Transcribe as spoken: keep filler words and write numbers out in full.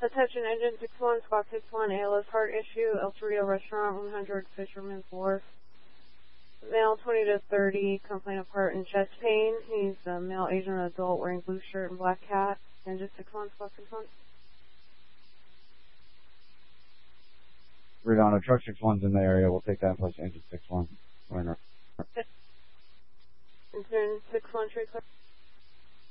Attention Engine six one, Squawk six one, A L S heart issue, El Torito Restaurant, one hundred Fisherman's Wharf. Male twenty to thirty, complaint of heart and chest pain. He's a male Asian adult wearing blue shirt and black hat. Engine six one, Squawk six one. Redondo, truck six one's in the area. We'll take that plus engine six one. Engine six one, trade clear.